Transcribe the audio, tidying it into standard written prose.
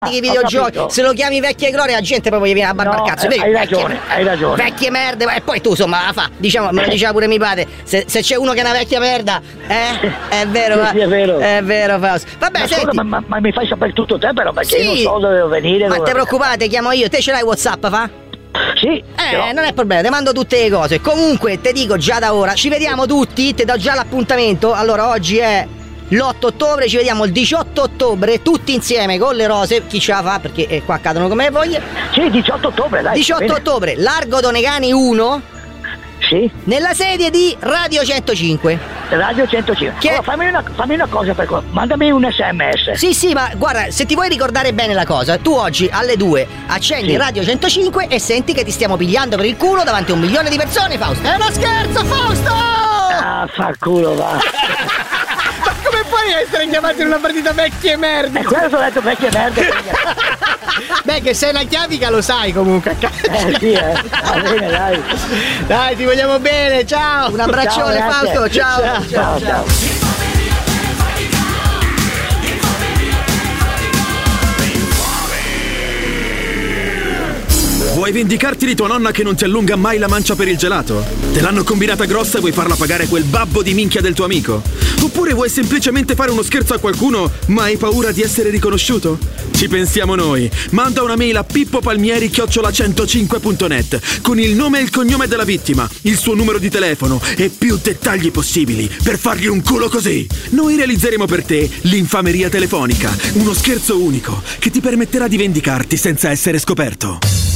i videogiochi, se lo chiami vecchie glorie la gente proprio gli viene a barba al cazzo. Hai ragione. Vecchie merde, e poi tu insomma la fa, diciamo, me lo diceva pure mio padre, se c'è uno che è una vecchia merda, è vero, sì, è vero Fausto. Vabbè, ma senti, scusa, ma mi fai sapere tutto te però, perché io non so dove devo venire. Ma te preoccupate, chiamo io, te ce l'hai WhatsApp, fa? Sì. Non è problema, ti mando tutte le cose. Comunque, te dico già da ora, ci vediamo tutti, ti do già l'appuntamento. Allora, oggi è l'8 ottobre, ci vediamo il 18 ottobre, tutti insieme con le rose. Chi ce la fa? Perché qua cadono come voglia. Sì, 18 ottobre, dai. 18 ottobre, Largo Donegani 1. Sì. Nella sede di Radio 105. Radio 105. Allora, fammi una cosa, mandami un SMS. Sì, ma guarda, se ti vuoi ricordare bene la cosa, tu oggi alle 2 accendi Radio 105 e senti che ti stiamo pigliando per il culo davanti a 1 milione di persone, Fausto. È uno scherzo, Fausto! Ah, fa culo, va. Ma come puoi essere chiamato in una partita vecchie merde? Quello che ho detto, vecchie merde. Beh, che sei una chiavica lo sai comunque. Sì, va bene, dai. Dai, ti vogliamo bene, ciao. Un abbraccione, ciao, Fausto, ciao. Vuoi vendicarti di tua nonna che non ti allunga mai la mancia per il gelato? Te l'hanno combinata grossa e vuoi farla pagare quel babbo di minchia del tuo amico? Oppure vuoi semplicemente fare uno scherzo a qualcuno ma hai paura di essere riconosciuto? Ci pensiamo noi. Manda una mail a pippopalmieri@105.net con il nome e il cognome della vittima, il suo numero di telefono e più dettagli possibili per fargli un culo così. Noi realizzeremo per te l'infameria telefonica, uno scherzo unico che ti permetterà di vendicarti senza essere scoperto.